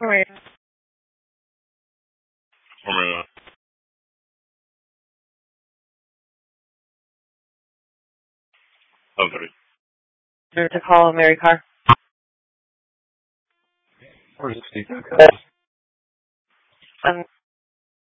Maria. Maria. Okay. To call Mary Carr. Where's Steve?